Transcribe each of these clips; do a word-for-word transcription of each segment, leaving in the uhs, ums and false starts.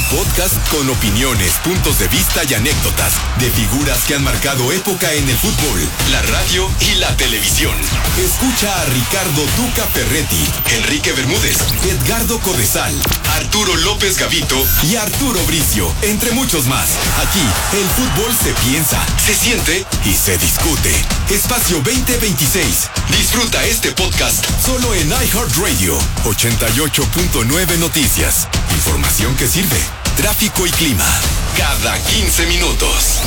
podcast con opiniones, puntos de vista y anécdotas de figuras que han marcado época en el fútbol, la radio y la televisión. Escucha a Ricardo Tuca Ferretti, Enrique Bermúdez, Edgardo Codesal, Arturo López Gavito y Arturo Bricio, entre muchos más. Aquí, el fútbol se piensa, se siente y se discute. Espacio veinte veintiséis. Disfruta este podcast solo en iHeartRadio. ochenta y ocho punto nueve Noticias. Información que sirve. Tráfico y clima. Cada quince minutos.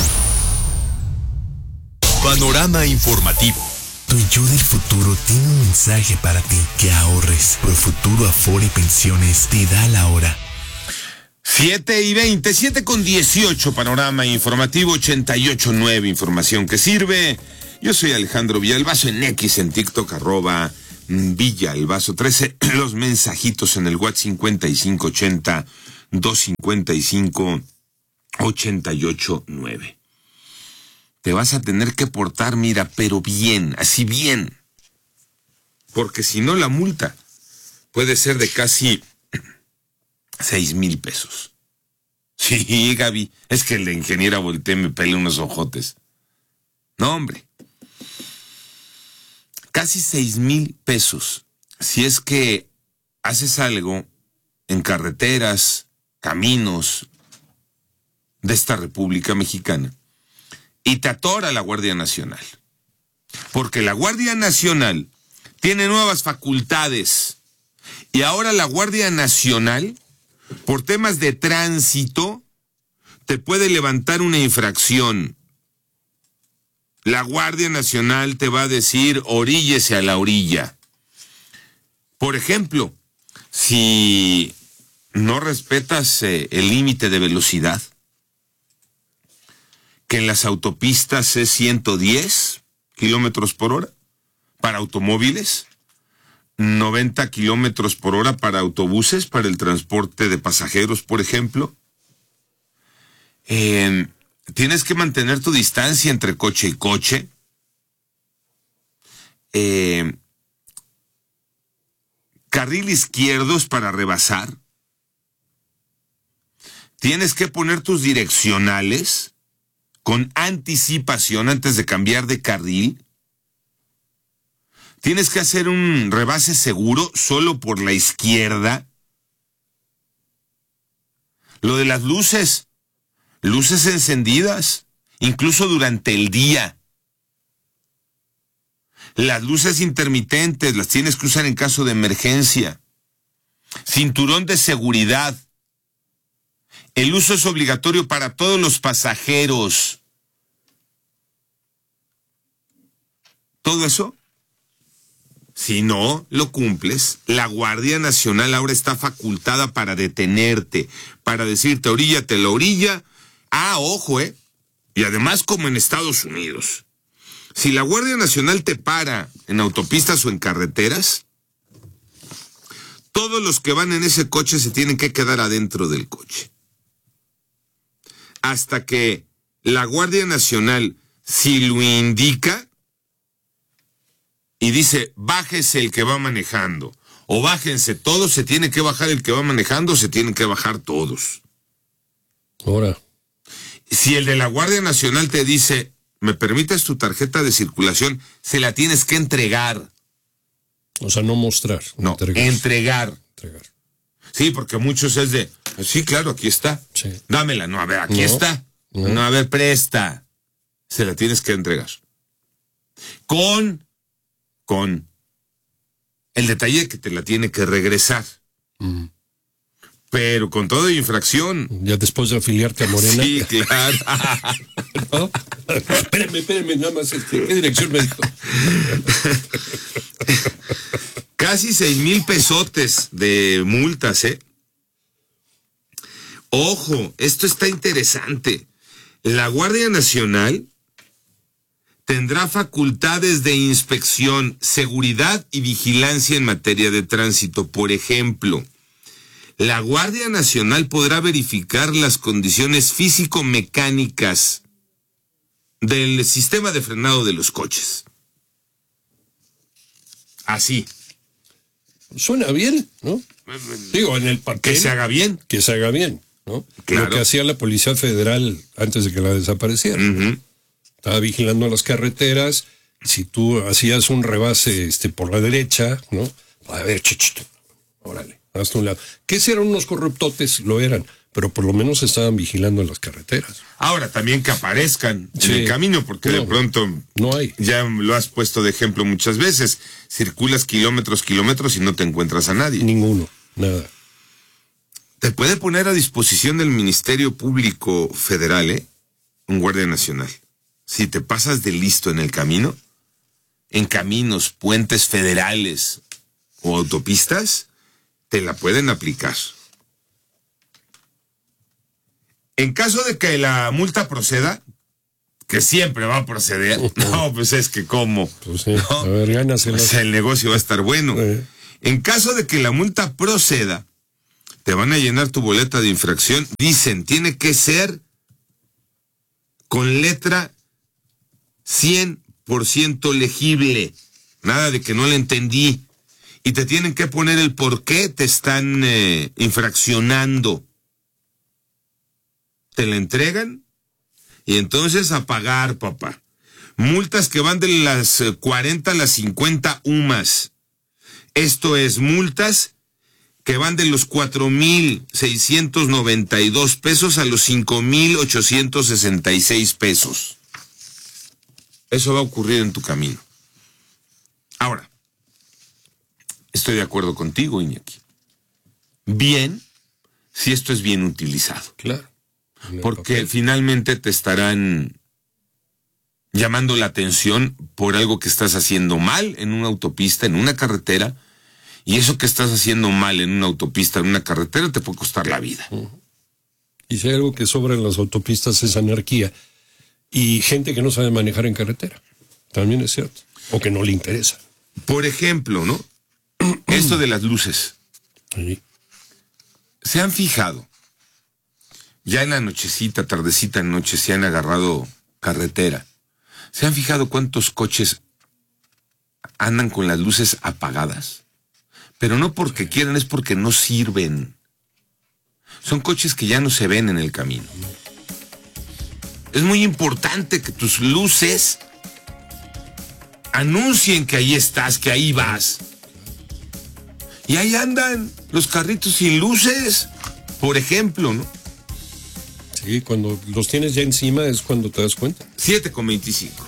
Panorama informativo. Tu yo del futuro tiene un mensaje para ti. Que ahorres. Profuturo Afore Pensiones te da la hora. siete y veinte, siete con dieciocho, panorama informativo, ochenta y ocho punto nueve, información que sirve. Yo soy Alejandro Villalbazo, en X, en TikTok, arroba Villalbazo trece. Los mensajitos en el WhatsApp cincuenta y cinco ochenta, doscientos cincuenta y cinco, ochenta y ocho nueve. Te vas a tener que portar, mira, pero bien, así bien. Porque si no, la multa puede ser de casi seis mil pesos. Sí, Gaby, es que la ingeniera volteé me pelea unos ojotes. No, hombre. Casi seis mil pesos. Si es que haces algo en carreteras, caminos de esta República Mexicana y te atora la Guardia Nacional. Porque la Guardia Nacional tiene nuevas facultades y ahora la Guardia Nacional, por temas de tránsito, te puede levantar una infracción. La Guardia Nacional te va a decir, oríllese a la orilla. Por ejemplo, si no respetas eh, el límite de velocidad, que en las autopistas es ciento diez kilómetros por hora para automóviles, noventa kilómetros por hora para autobuses, para el transporte de pasajeros, por ejemplo. Eh, tienes que mantener tu distancia entre coche y coche. Eh, carril izquierdo es para rebasar. Tienes que poner tus direccionales con anticipación antes de cambiar de carril. Tienes que hacer un rebase seguro solo por la izquierda. Lo de las luces, luces encendidas, incluso durante el día. Las luces intermitentes las tienes que usar en caso de emergencia. Cinturón de seguridad. El uso es obligatorio para todos los pasajeros. Todo eso, si no lo cumples, la Guardia Nacional ahora está facultada para detenerte, para decirte, oríllate la orilla. Ah, ojo, ¿eh? Y además como en Estados Unidos. Si la Guardia Nacional te para en autopistas o en carreteras, todos los que van en ese coche se tienen que quedar adentro del coche. Hasta que la Guardia Nacional, si lo indica, y dice, bájese el que va manejando, o bájense todos, se tiene que bajar el que va manejando, se tienen que bajar todos. Ahora. Si el de la Guardia Nacional te dice, ¿me permites tu tarjeta de circulación? Se la tienes que entregar. O sea, no mostrar. No, entregar. entregar. Entregar. Sí, porque muchos es de, sí, claro, aquí está. Sí. Dámela, no, a ver, aquí No, está. No. no, a ver, presta. Se la tienes que entregar. Con... con el detalle que te la tiene que regresar. Mm. Pero con toda infracción. Ya después de afiliarte a Morena. Sí, claro. ¿No? Espérenme, espérenme, nada más. Este, ¿qué dirección me dijo? Casi seis mil pesotes de multas, ¿eh? Ojo, esto está interesante. La Guardia Nacional tendrá facultades de inspección, seguridad y vigilancia en materia de tránsito. Por ejemplo, la Guardia Nacional podrá verificar las condiciones físico-mecánicas del sistema de frenado de los coches. Así. Suena bien, ¿no? Digo, en el papel. Que se haga bien. Que se haga bien. ¿no? Claro. Lo que hacía la Policía Federal antes de que la desapareciera. Uh-huh. Estaba vigilando las carreteras. Si tú hacías un rebase este, por la derecha, ¿no? A ver, chichito, órale, hasta un lado. Que si eran unos corruptotes, lo eran, pero por lo menos estaban vigilando las carreteras. Ahora, también que aparezcan Sí. en el camino, porque No, de pronto, no hay. ya lo has puesto de ejemplo muchas veces, circulas kilómetros, kilómetros y no te encuentras a nadie. Ninguno, nada. Te puede poner a disposición del Ministerio Público Federal, ¿eh? Un guardia nacional. Si te pasas de listo en el camino, en caminos, puentes federales o autopistas, te la pueden aplicar. En caso de que la multa proceda, que siempre va a proceder, no, pues es que cómo. Pues sí, ¿no? a ver, gánasela. Pues el negocio va a estar bueno. Eh. En caso de que la multa proceda, te van a llenar tu boleta de infracción. Dicen, tiene que ser con letra cien por ciento legible. Nada de que no le entendí. Y te tienen que poner el por qué te están eh, infraccionando. Te la entregan y entonces a pagar, papá. Multas que van de las cuarenta a las cincuenta U M A S. Esto es multas que van de los cuatro mil seiscientos noventa y dos pesos a los cinco mil ochocientos sesenta y seis pesos. Eso va a ocurrir en tu camino. Ahora, estoy de acuerdo contigo, Iñaki. Bien, si esto es bien utilizado. Claro. Porque finalmente te estarán llamando la atención por algo que estás haciendo mal en una autopista, en una carretera, y eso que estás haciendo mal en una autopista, en una carretera, te puede costar la vida. Uh-huh. Y si hay algo que sobra en las autopistas es anarquía y gente que no sabe manejar en carretera. También es cierto. O que no le interesa. Por ejemplo, ¿no? Esto de las luces. Sí. ¿Se han fijado? Ya en la nochecita, tardecita, noche, se han agarrado carretera. ¿Se han fijado cuántos coches andan con las luces apagadas? Pero no porque quieran, es porque no sirven. Son coches que ya no se ven en el camino. Es muy importante que tus luces anuncien que ahí estás, que ahí vas. Y ahí andan los carritos sin luces, por ejemplo, ¿no? Sí, cuando los tienes ya encima es cuando te das cuenta. siete con veinticinco.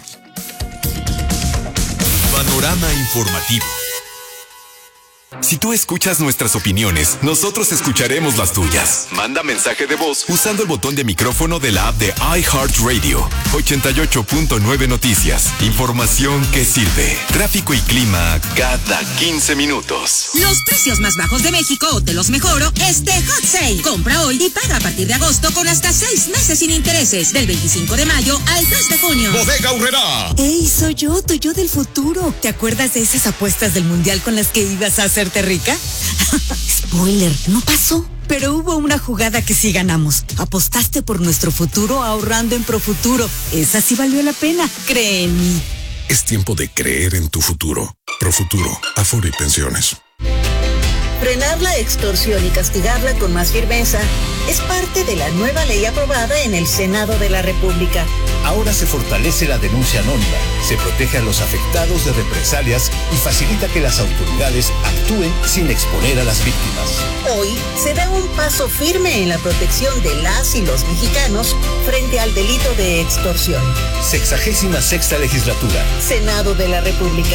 Panorama informativo. Si tú escuchas nuestras opiniones, nosotros escucharemos las tuyas. Manda mensaje de voz usando el botón de micrófono de la app de iHeartRadio. ochenta y ocho punto nueve Noticias. Información que sirve. Tráfico y clima cada quince minutos. Los precios más bajos de México o te los mejoro este Hot Sale. Compra hoy y paga a partir de agosto con hasta seis meses sin intereses. Del veinticinco de mayo al tres de junio. Bodega Aurrerá. ¡Ey, soy yo, tu yo del futuro! ¿Te acuerdas de esas apuestas del mundial con las que ibas a hacerte rica? Spoiler, no pasó. Pero hubo una jugada que sí ganamos. Apostaste por nuestro futuro ahorrando en Profuturo. Esa sí valió la pena, cree en mí. Es tiempo de creer en tu futuro. Profuturo, Afore y Pensiones. Frenar la extorsión y castigarla con más firmeza es parte de la nueva ley aprobada en el Senado de la República. Ahora se fortalece la denuncia anónima, se protege a los afectados de represalias y facilita que las autoridades actúen sin exponer a las víctimas. Hoy se da un paso firme en la protección de las y los mexicanos frente al delito de extorsión. Sexagésima sexta legislatura. Senado de la República.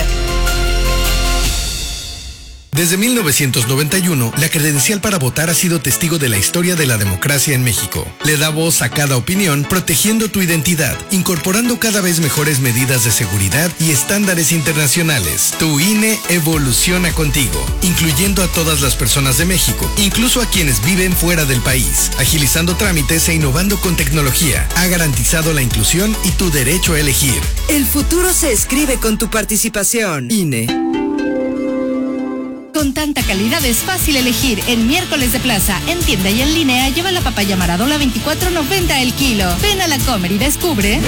Desde mil novecientos noventa y uno, la credencial para votar ha sido testigo de la historia de la democracia en México. Le da voz a cada opinión, protegiendo tu identidad, incorporando cada vez mejores medidas de seguridad y estándares internacionales. Tu I N E evoluciona contigo, incluyendo a todas las personas de México, incluso a quienes viven fuera del país. Agilizando trámites e innovando con tecnología, ha garantizado la inclusión y tu derecho a elegir. El futuro se escribe con tu participación. I N E. Con tanta calidad es fácil elegir. En Miércoles de Plaza, en tienda y en línea, lleva la papaya Maradola a veinticuatro noventa el kilo. Ven a la Comer y descubre.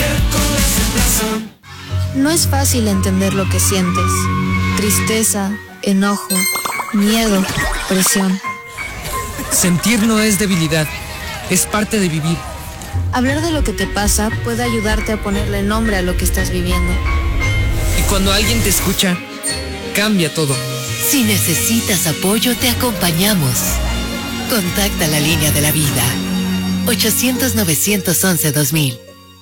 No es fácil entender lo que sientes. Tristeza, enojo, miedo, presión. Sentir no es debilidad, es parte de vivir. Hablar de lo que te pasa puede ayudarte a ponerle nombre a lo que estás viviendo. Y cuando alguien te escucha, cambia todo. Si necesitas apoyo, te acompañamos. Contacta la línea de la vida. ochocientos, novecientos once, dos mil.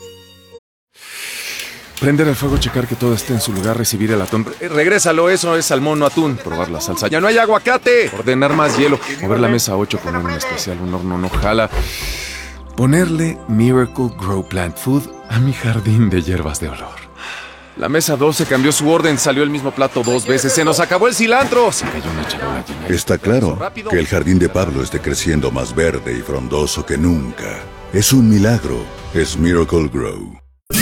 Prender el fuego, checar que todo esté en su lugar, recibir el atún. Eh, regrésalo, eso es salmón, no atún. Probar la salsa. ¡Ya no hay aguacate! Ordenar más hielo. Mover la mesa ocho, poner un especial, un horno no jala. Ponerle Miracle Grow Plant Food a mi jardín de hierbas de olor. La mesa doce cambió su orden, salió el mismo plato dos veces. ¡Se nos acabó el cilantro! Se cayó una charola llena. Está claro que el jardín de Pablo esté creciendo más verde y frondoso que nunca. Es un milagro. Es Miracle Grow.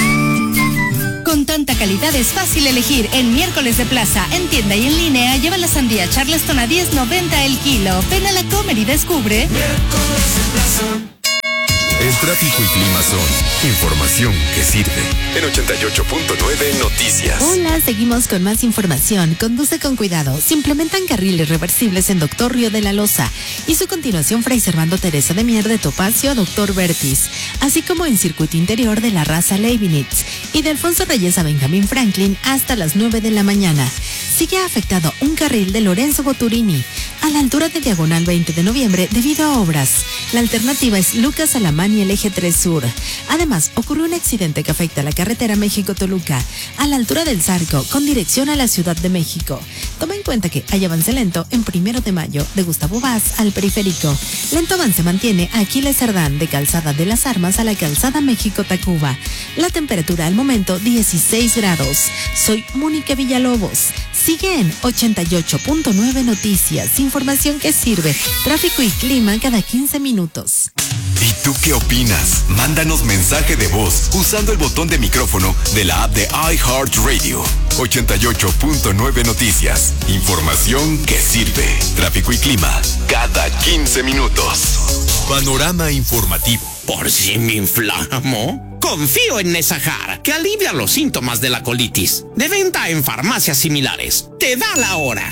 Con tanta calidad es fácil elegir. En Miércoles de Plaza, en tienda y en línea, lleva la sandía Charleston a diez noventa el kilo. Ven a la Comer y descubre. Miércoles de Plaza. El tráfico y clima son información que sirve. En ochenta y ocho punto nueve Noticias. Hola, seguimos con más información. Conduce con cuidado. Se implementan carriles reversibles en Doctor Río de la Loza y su continuación Fray Servando Teresa de Mier de Topacio a Doctor Vertis, así como en circuito interior de la raza Leibniz y de Alfonso Reyes a Benjamín Franklin hasta las nueve de la mañana. Sigue afectado un carril de Lorenzo Boturini a la altura de Diagonal veinte de noviembre debido a obras. La alternativa es Lucas Alamán y el eje tres Sur. Además, ocurrió un accidente que afecta a la carretera México-Toluca a la altura del Zarco con dirección a la Ciudad de México. Toma en cuenta que hay avance lento en Primero de Mayo de Gustavo Vaz al Periférico. Lento avance mantiene a Aquiles Cerdán de Calzada de las Armas a la Calzada México-Tacuba. La temperatura al momento dieciséis grados. Soy Mónica Villalobos. Sigue en ochenta y ocho punto nueve Noticias. Información que sirve. Tráfico y clima cada quince minutos. ¿Y tú qué opinas? Mándanos mensaje de voz usando el botón de micrófono de la app de iHeartRadio. ochenta y ocho punto nueve Noticias. Información que sirve. Tráfico y clima cada quince minutos. Panorama informativo. ¿Por si me inflamo? Confío en Nesahar, que alivia los síntomas de la colitis. De venta en farmacias similares. Te da la hora.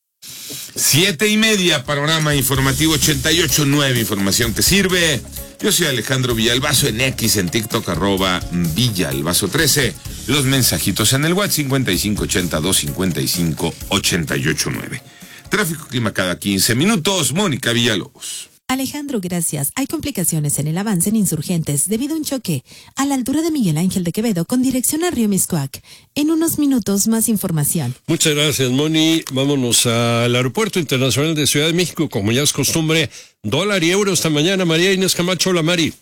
Siete y media, panorama informativo ochenta y ocho punto nueve, información que sirve. Yo soy Alejandro Villalbazo, en X, en TikTok, arroba Villalbazo trece. Los mensajitos en el WhatsApp cincuenta y cinco ochenta dos cincuenta y cinco ochenta y ocho nueve. Tráfico clima cada quince minutos, Mónica Villalobos. Alejandro, gracias. Hay complicaciones en el avance en Insurgentes debido a un choque a la altura de Miguel Ángel de Quevedo con dirección a Río Mixcoac. En unos minutos más información. Muchas gracias, Moni. Vámonos al Aeropuerto Internacional de Ciudad de México, como ya es costumbre, dólar y euro esta mañana. María Inés Camacho, hola Mari.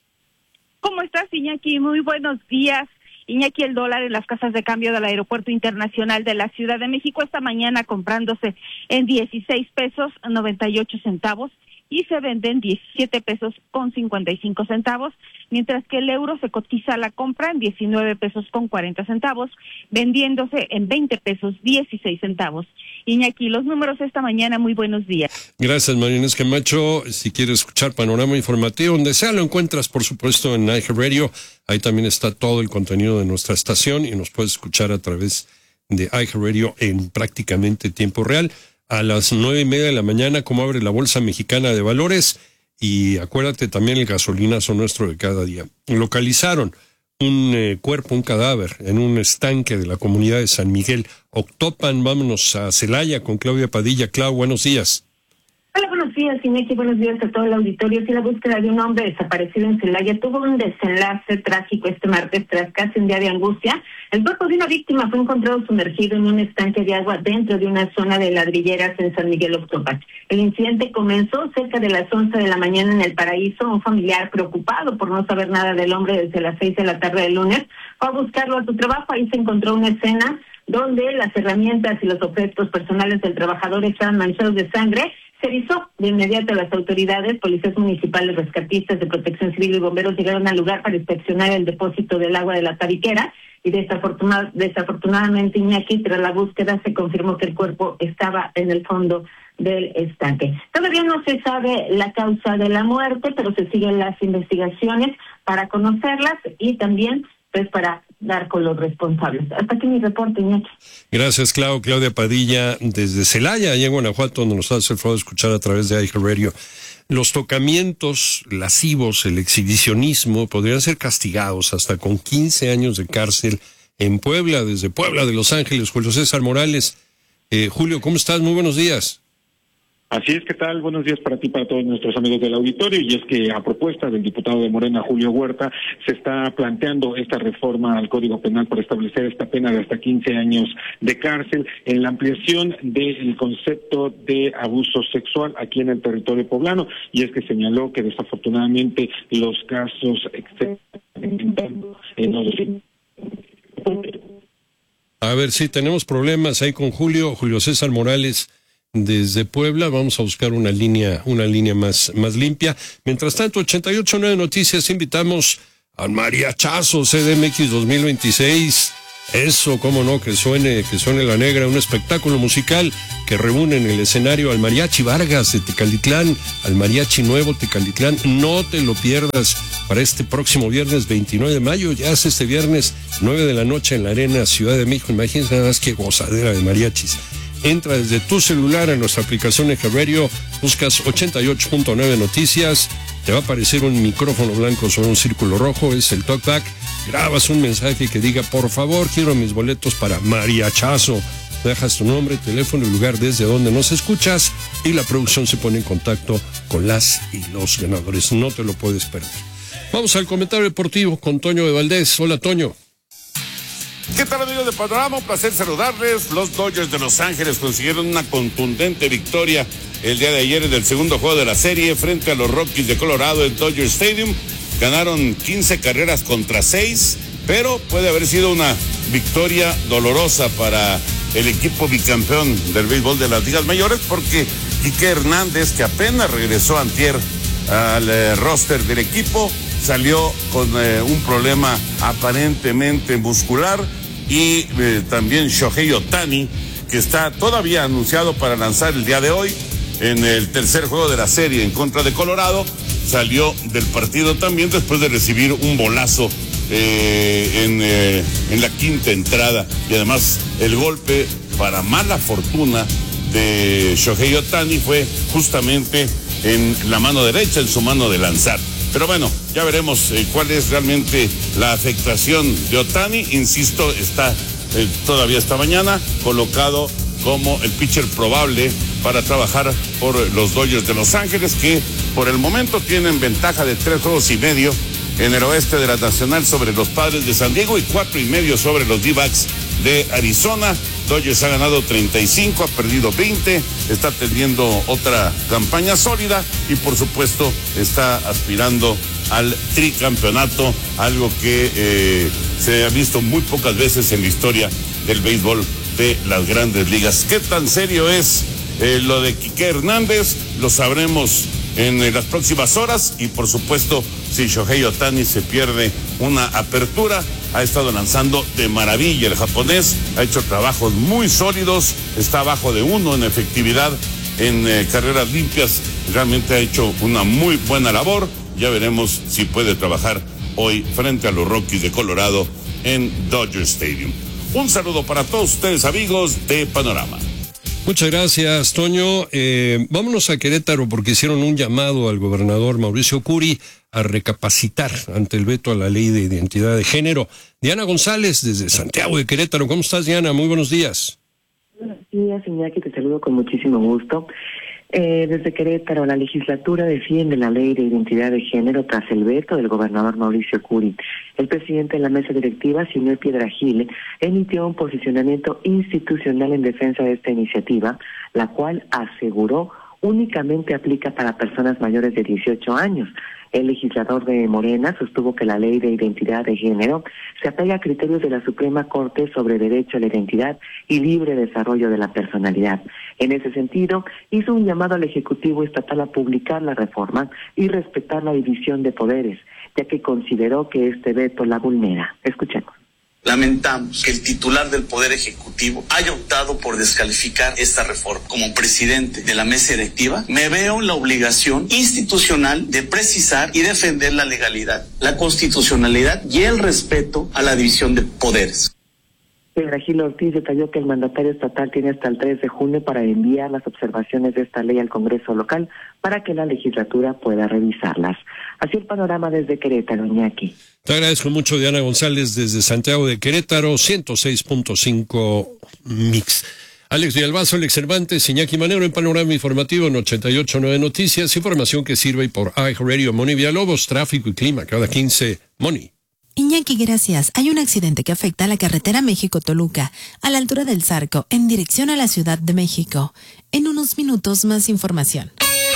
¿Cómo estás, Iñaki? Muy buenos días. Iñaki, el dólar en las casas de cambio del Aeropuerto Internacional de la Ciudad de México esta mañana comprándose en dieciséis pesos noventa y ocho centavos. Y se venden diecisiete pesos con cincuenta y cinco centavos, mientras que el euro se cotiza a la compra en diecinueve pesos con cuarenta centavos, vendiéndose en veinte pesos dieciséis centavos. Iñaki, los números esta mañana, muy buenos días. Gracias, María Inés Camacho. Si quieres escuchar Panorama Informativo, donde sea, lo encuentras, por supuesto, en iHeartRadio. Ahí también está todo el contenido de nuestra estación y nos puedes escuchar a través de iHeartRadio en prácticamente tiempo real. A las nueve y media de la mañana, como abre la Bolsa Mexicana de Valores, y acuérdate también el gasolinazo nuestro de cada día. Localizaron un eh, cuerpo, un cadáver, en un estanque de la comunidad de San Miguel, Octopan. Vámonos a Celaya con Claudia Padilla. Clau, buenos días. Hola, buenos días, Iñaki. Buenos días a todo el auditorio. Si la búsqueda de un hombre desaparecido en Celaya tuvo un desenlace trágico este martes tras casi un día de angustia. El cuerpo de una víctima fue encontrado sumergido en un estanque de agua dentro de una zona de ladrilleras en San Miguel Octopan. El incidente comenzó cerca de las once de la mañana en El Paraíso. Un familiar preocupado por no saber nada del hombre desde las seis de la tarde del lunes fue a buscarlo a su trabajo. Ahí se encontró una escena donde las herramientas y los objetos personales del trabajador estaban manchados de sangre. Se avisó de inmediato a las autoridades, policías municipales, rescatistas de Protección Civil y bomberos llegaron al lugar para inspeccionar el depósito del agua de la tabiquera y desafortunad, desafortunadamente, Iñaki, tras la búsqueda se confirmó que el cuerpo estaba en el fondo del estanque. Todavía no se sabe la causa de la muerte, pero se siguen las investigaciones para conocerlas y también pues para dar con los responsables. Hasta aquí mi reporte, Iñaki. Gracias, Clau. Claudia Padilla, desde Celaya, allá en Guanajuato, donde nos hace el favor de escuchar a través de iHeartRadio. los tocamientos lascivos, el exhibicionismo, podrían ser castigados hasta con quince años de cárcel en Puebla, desde Puebla de Los Ángeles. Julio César Morales. Eh, Julio, ¿cómo estás? Muy buenos días. Así es, ¿qué tal? Buenos días para ti, para todos nuestros amigos del auditorio. Y es que a propuesta del diputado de Morena, Julio Huerta, se está planteando esta reforma al Código Penal para establecer esta pena de hasta quince años de cárcel en la ampliación del concepto de abuso sexual aquí en el territorio poblano. Y es que señaló que desafortunadamente los casos excepcionales en los... A ver, sí, tenemos problemas ahí con Julio, Julio César Morales desde Puebla. Vamos a buscar una línea, una línea más, más limpia. Mientras tanto, ochenta y ocho punto nueve Noticias, invitamos al Mariachazo C D M X dos mil veintiséis. Eso, cómo no, que suene, que suene la negra, un espectáculo musical que reúne en el escenario al Mariachi Vargas de Tecalitlán, al Mariachi Nuevo Tecalitlán. No te lo pierdas para este próximo viernes veintinueve de mayo, ya es este viernes nueve de la noche en la Arena Ciudad de México. Imagínense nada más que gozadera de mariachis. Entra desde tu celular a nuestra aplicación Ejeverrio, buscas ochenta y ocho punto nueve Noticias, te va a aparecer un micrófono blanco sobre un círculo rojo, es el talkback, grabas un mensaje que diga, por favor, quiero mis boletos para Mariachazo, dejas tu nombre, teléfono y lugar desde donde nos escuchas y la producción se pone en contacto con las y los ganadores, no te lo puedes perder. Vamos al comentario deportivo con Toño de Valdés. Hola, Toño. ¿Qué tal, amigos de Panorama? Un placer saludarles. Los Dodgers de Los Ángeles consiguieron una contundente victoria el día de ayer en el segundo juego de la serie frente a los Rockies de Colorado en Dodger Stadium. Ganaron quince carreras contra seis, pero puede haber sido una victoria dolorosa para el equipo bicampeón del béisbol de las ligas mayores, porque Quique Hernández, que apenas regresó antier al eh, roster del equipo, salió con eh, un problema aparentemente muscular, y eh, también Shohei Ohtani, que está todavía anunciado para lanzar el día de hoy en el tercer juego de la serie en contra de Colorado, salió del partido también después de recibir un bolazo eh, en, eh, en la quinta entrada, y además el golpe, para mala fortuna de Shohei Ohtani, fue justamente en la mano derecha, en su mano de lanzar. Pero bueno, ya veremos eh, cuál es realmente la afectación de Ohtani. Insisto, está eh, todavía esta mañana colocado como el pitcher probable para trabajar por los Dodgers de Los Ángeles, que por el momento tienen ventaja de tres juegos y medio en el oeste de la Nacional sobre los Padres de San Diego y cuatro y medio sobre los D-backs de Arizona. Dodgers ha ganado treinta y cinco, ha perdido veinte, está teniendo otra campaña sólida y por supuesto está aspirando al tricampeonato, algo que eh, se ha visto muy pocas veces en la historia del béisbol de las grandes ligas. ¿Qué tan serio es eh, lo de Quique Hernández? Lo sabremos en eh, las próximas horas, y por supuesto, si Shohei Ohtani se pierde una apertura, ha estado lanzando de maravilla el japonés, ha hecho trabajos muy sólidos, está abajo de uno en efectividad en eh, carreras limpias, realmente ha hecho una muy buena labor. Ya veremos si puede trabajar hoy frente a los Rockies de Colorado en Dodger Stadium. Un saludo para todos ustedes, amigos de Panorama. Muchas gracias, Toño. Eh, vámonos a Querétaro, porque hicieron un llamado al gobernador Mauricio Curi a recapacitar ante el veto a la ley de identidad de género. Diana González, desde Santiago de Querétaro. ¿Cómo estás, Diana? Muy buenos días. Buenos días, Iñaki, te saludo con muchísimo gusto. Eh, desde Querétaro, la legislatura defiende la ley de identidad de género tras el veto del gobernador Mauricio Curi. El presidente de la mesa directiva, Sinué Piedrahíl, emitió un posicionamiento institucional en defensa de esta iniciativa, la cual aseguró únicamente aplica para personas mayores de dieciocho años. El legislador de Morena sostuvo que la ley de identidad de género se apega a criterios de la Suprema Corte sobre derecho a la identidad y libre desarrollo de la personalidad. En ese sentido, hizo un llamado al Ejecutivo Estatal a publicar la reforma y respetar la división de poderes, ya que consideró que este veto la vulnera. Escuchemos. Lamentamos que el titular del Poder Ejecutivo haya optado por descalificar esta reforma. Como presidente de la mesa directiva, me veo en la obligación institucional de precisar y defender la legalidad, la constitucionalidad y el respeto a la división de poderes. Pedro Gil Ortiz detalló que el mandatario estatal tiene hasta el tres de junio para enviar las observaciones de esta ley al Congreso local para que la legislatura pueda revisarlas. Así el panorama desde Querétaro, Iñaki. Te agradezco mucho, Diana González, desde Santiago de Querétaro, ciento seis punto cinco Mix. Alex Villalbazo, Alex Cervantes, Iñaki Manero en Panorama Informativo en ochenta y ocho punto nueve Noticias, información que sirve por iHeartRadio, Moni Villalobos, tráfico y clima, cada quince, Moni. Iñaki, gracias. Hay un accidente que afecta a la carretera México-Toluca, a la altura del Zarco, en dirección a la Ciudad de México. En unos minutos, más información.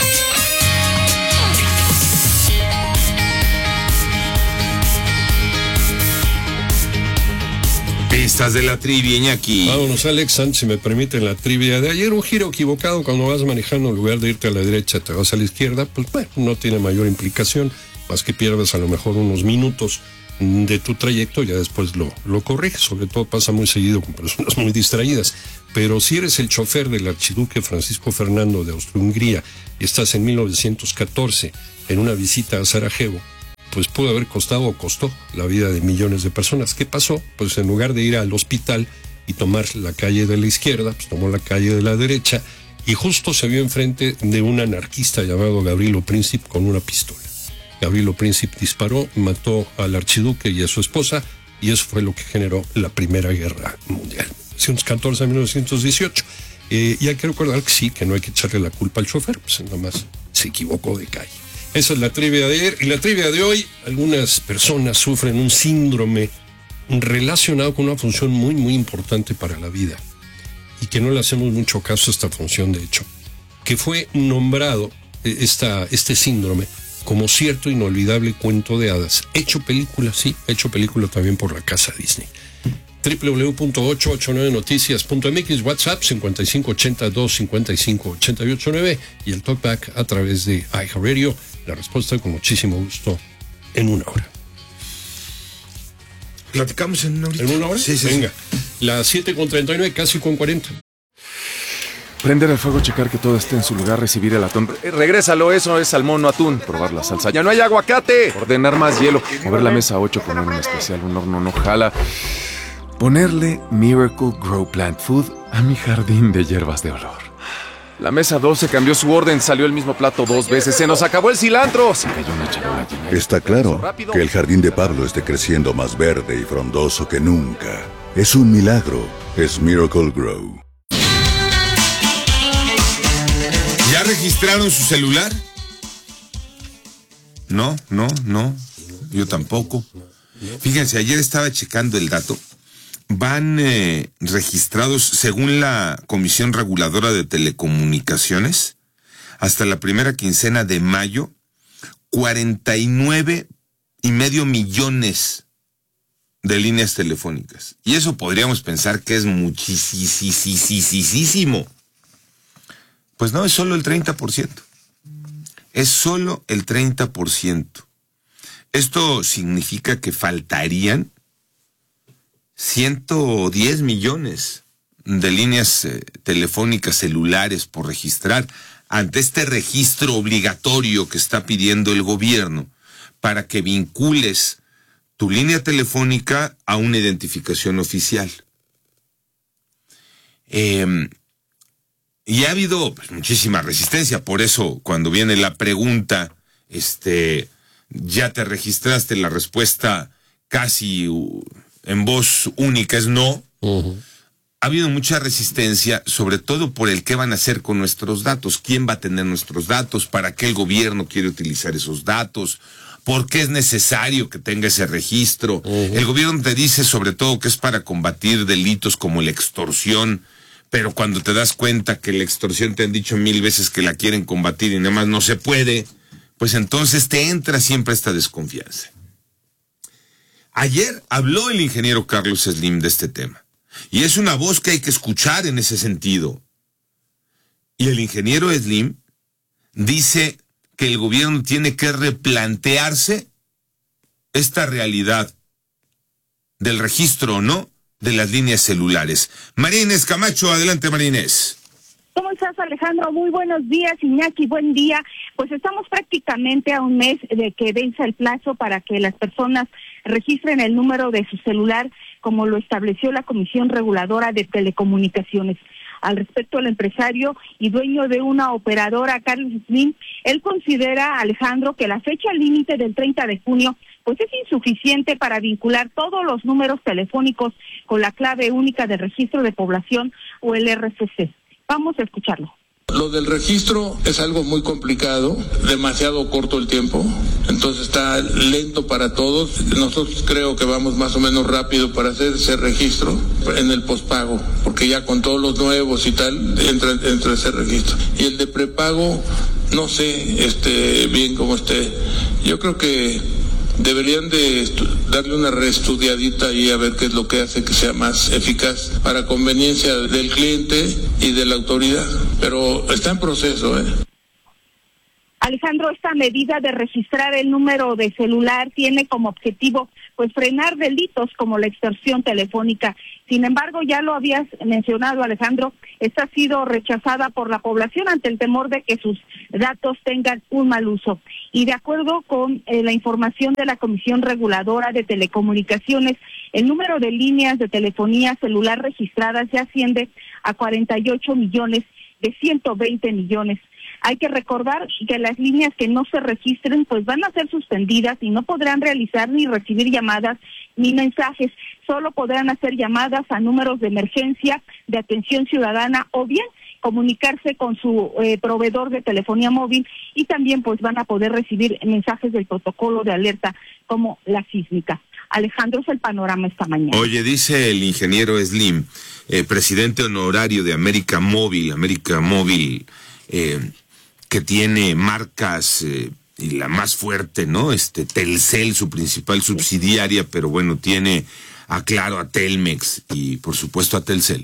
Pistas de la trivia, Iñaki. Vámonos, Alex, antes, si me permiten la trivia de ayer. Un giro equivocado cuando vas manejando, en lugar de irte a la derecha, te vas a la izquierda. Pues bueno, no tiene mayor implicación, más que pierdas a lo mejor unos minutos de tu trayecto, ya después lo, lo corriges. Sobre todo pasa muy seguido con personas muy distraídas. Pero si eres el chofer del archiduque Francisco Fernando de Austria-Hungría y estás en mil novecientos catorce en una visita a Sarajevo, pues pudo haber costado o costó la vida de millones de personas. ¿Qué pasó? Pues en lugar de ir al hospital y tomar la calle de la izquierda, pues tomó la calle de la derecha y justo se vio enfrente de un anarquista llamado Gavrilo Princip con una pistola. Gavrilo Princip disparó, mató al archiduque y a su esposa, y eso fue lo que generó la Primera Guerra Mundial, mil novecientos catorce a mil novecientos dieciocho. Eh, y hay que recordar que sí, que no hay que echarle la culpa al chofer, pues nada más se equivocó de calle. Esa es la trivia de ayer. Y la trivia de hoy, algunas personas sufren un síndrome relacionado con una función muy, muy importante para la vida, y que no le hacemos mucho caso a esta función, de hecho, que fue nombrado esta, este síndrome como cierto inolvidable cuento de hadas, hecho película, sí, hecho película también por la casa Disney. doble u doble u doble u punto ocho ocho nueve noticias punto m x, WhatsApp cincuenta y cinco ochenta dos cincuenta y cinco ochenta y ocho nueve y el talkback a través de iHeartRadio. La respuesta con muchísimo gusto en una hora. ¿Platicamos en una hora? ¿En una hora? Sí, sí. Venga, sí. Las siete con treinta y nueve, casi con cuarenta. Prender el fuego, checar que todo esté en su lugar, recibir el atún. Eh, regrésalo, eso es salmón, no atún. Probar la salsa. ¡Ya no hay aguacate! Ordenar más hielo. Mover la mesa ocho con un especial, un horno no jala. Ponerle Miracle Grow Plant Food a mi jardín de hierbas de olor. La mesa doce cambió su orden, salió el mismo plato dos veces. ¡Se nos acabó el cilantro! Se cayó una charola llena. Está claro que el jardín de Pablo esté creciendo más verde y frondoso que nunca. Es un milagro. Es Miracle Grow. ¿Ya registraron su celular? No, no, no. Yo tampoco. Fíjense, ayer estaba checando el dato. Van eh, registrados, según la Comisión Reguladora de Telecomunicaciones, hasta la primera quincena de mayo, cuarenta y nueve y medio millones de líneas telefónicas. Y eso podríamos pensar que es muchísimo. Pues no, es solo el treinta por ciento. Es solo el treinta por ciento. Esto significa que faltarían ciento diez millones de líneas eh, telefónicas celulares por registrar ante este registro obligatorio que está pidiendo el gobierno para que vincules tu línea telefónica a una identificación oficial. Eh, y ha habido pues, muchísima resistencia, por eso cuando viene la pregunta, este, ¿ya te registraste? La respuesta casi uh, en voz única es no. Uh-huh. Ha habido mucha resistencia, sobre todo por el qué van a hacer con nuestros datos, quién va a tener nuestros datos, para qué el gobierno quiere utilizar esos datos, por qué es necesario que tenga ese registro. Uh-huh. El gobierno te dice sobre todo que es para combatir delitos como la extorsión, pero cuando te das cuenta que la extorsión te han dicho mil veces que la quieren combatir y nada más no se puede, pues entonces te entra siempre esta desconfianza. Ayer habló el ingeniero Carlos Slim de este tema. Y es una voz que hay que escuchar en ese sentido. Y el ingeniero Slim dice que el gobierno tiene que replantearse esta realidad del registro o no de las líneas celulares. María Inés Camacho, adelante María Inés. ¿Cómo estás, Alejandro? Muy buenos días, Iñaki, buen día. Pues estamos prácticamente a un mes de que vence el plazo para que las personas registren el número de su celular como lo estableció la Comisión Reguladora de Telecomunicaciones. Al respecto, el empresario y dueño de una operadora, Carlos Slim, él considera, Alejandro, que la fecha límite del treinta de junio pues es insuficiente para vincular todos los números telefónicos con la clave única de registro de población o el R F C. Vamos a escucharlo. Lo del registro es algo muy complicado, demasiado corto el tiempo, entonces está lento para todos. Nosotros creo que vamos más o menos rápido para hacer ese registro en el pospago, porque ya con todos los nuevos y tal, entra, entra ese registro. Y el de prepago, no sé este, bien cómo esté. Yo creo que deberían de darle una reestudiadita ahí a ver qué es lo que hace que sea más eficaz para conveniencia del cliente y de la autoridad, pero está en proceso, ¿eh? Alejandro, esta medida de registrar el número de celular tiene como objetivo pues frenar delitos como la extorsión telefónica. Sin embargo, ya lo habías mencionado, Alejandro, esta ha sido rechazada por la población ante el temor de que sus datos tengan un mal uso. Y de acuerdo con eh, la información de la Comisión Reguladora de Telecomunicaciones, el número de líneas de telefonía celular registradas ya asciende a cuarenta y ocho millones de ciento veinte millones. Hay que recordar que las líneas que no se registren pues van a ser suspendidas y no podrán realizar ni recibir llamadas ni mensajes. Solo podrán hacer llamadas a números de emergencia, de atención ciudadana o bien comunicarse con su eh, proveedor de telefonía móvil y también pues van a poder recibir mensajes del protocolo de alerta como la sísmica. Alejandro, es el panorama esta mañana. Oye, dice el ingeniero Slim, eh, presidente honorario de América Móvil, América Móvil, eh, que tiene marcas eh, y la más fuerte, ¿no? Este Telcel, su principal subsidiaria, pero bueno, tiene a Claro, a Telmex y por supuesto a Telcel.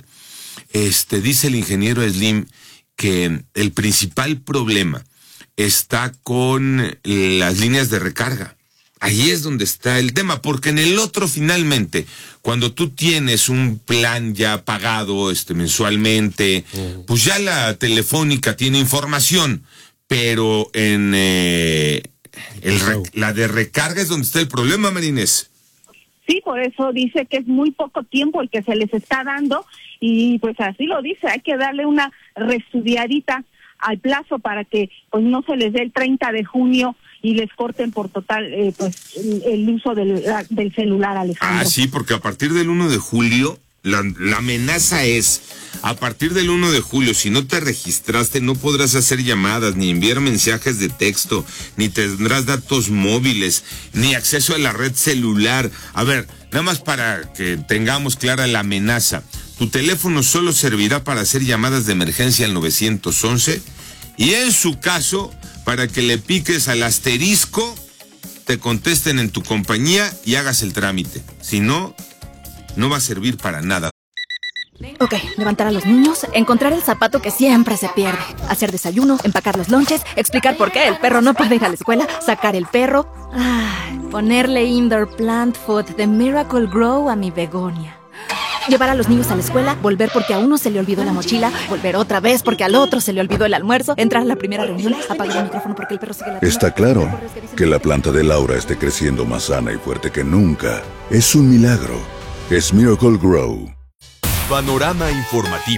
Este, dice el ingeniero Slim que el principal problema está con las líneas de recarga. Ahí es donde está el tema, porque en el otro finalmente, cuando tú tienes un plan ya pagado este mensualmente, uh-huh. pues ya la telefónica tiene información, pero en eh, el re- la de recarga es donde está el problema, Marines. Sí, por eso dice que es muy poco tiempo el que se les está dando y pues así lo dice, hay que darle una reestudiadita al plazo para que pues no se les dé el treinta de junio y les corten por total eh, pues el, el uso del, la, del celular, Alejandro. Ah, sí, porque a partir del uno de julio, la, la amenaza es, a partir del uno de julio, si no te registraste, no podrás hacer llamadas, ni enviar mensajes de texto, ni tendrás datos móviles, ni acceso a la red celular. A ver, nada más para que tengamos clara la amenaza. Tu teléfono solo servirá para hacer llamadas de emergencia al nueve once y en su caso, para que le piques al asterisco, te contesten en tu compañía y hagas el trámite. Si no, no va a servir para nada. Ok, levantar a los niños, encontrar el zapato que siempre se pierde, hacer desayuno, empacar los lonches, explicar por qué el perro no puede ir a la escuela, sacar el perro, ay, ponerle indoor plant food de Miracle Grow a mi begonia. Llevar a los niños a la escuela, volver porque a uno se le olvidó la mochila, volver otra vez porque al otro se le olvidó el almuerzo, entrar a la primera reunión, apagar el micrófono porque el perro sigue la Está claro que la planta de Laura esté creciendo más sana y fuerte que nunca. Es un milagro. Es Miracle Grow. Panorama informativo.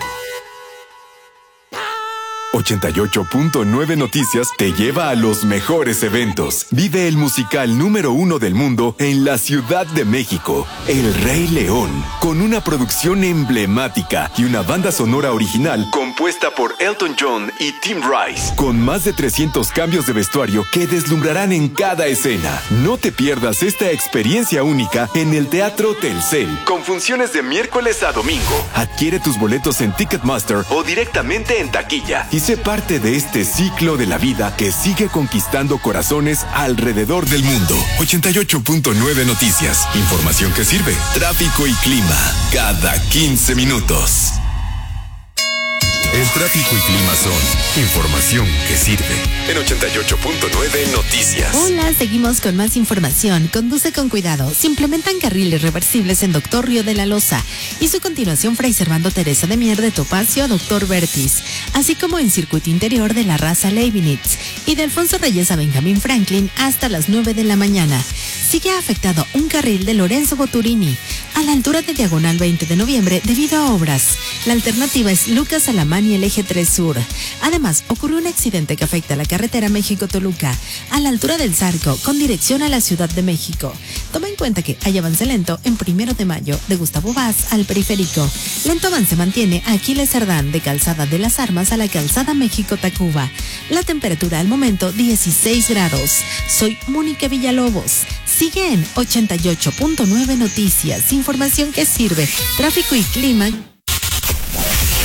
ochenta y ocho punto nueve Noticias te lleva a los mejores eventos. Vive el musical número uno del mundo en la Ciudad de México, El Rey León, con una producción emblemática y una banda sonora original compuesta por Elton John y Tim Rice, con más de trescientos cambios de vestuario que deslumbrarán en cada escena. No te pierdas esta experiencia única en el Teatro Telcel, con funciones de miércoles a domingo. Adquiere tus boletos en Ticketmaster o directamente en taquilla y sé parte de este ciclo de la vida que sigue conquistando corazones alrededor del mundo. ochenta y ocho punto nueve Noticias. Información que sirve. Tráfico y clima. Cada quince minutos. El tráfico y clima son información que sirve. En ochenta y ocho punto nueve Noticias. Hola, seguimos con más información. Conduce con cuidado. Se implementan carriles reversibles en Doctor Río de la Loza y su continuación Fray Servando Teresa de Mier de Topacio a Doctor Vertis, así como en circuito interior de la raza Leibniz y de Alfonso Reyes a Benjamín Franklin hasta las nueve de la mañana. Sigue afectado un carril de Lorenzo Boturini a la altura de Diagonal veinte de noviembre debido a obras. La alternativa es Lucas Alamán y el eje tres Sur. Además, ocurrió un accidente que afecta a la carretera México-Toluca a la altura del Zarco con dirección a la Ciudad de México. Toma en cuenta que hay avance lento en Primero de Mayo de Gustavo Vaz al Periférico. Lento avance mantiene Aquiles Cerdán de Calzada de las Armas a la Calzada México-Tacuba. La temperatura al momento dieciséis grados. Soy Mónica Villalobos. Sigue en ochenta y ocho punto nueve Noticias, información que sirve. Tráfico y clima.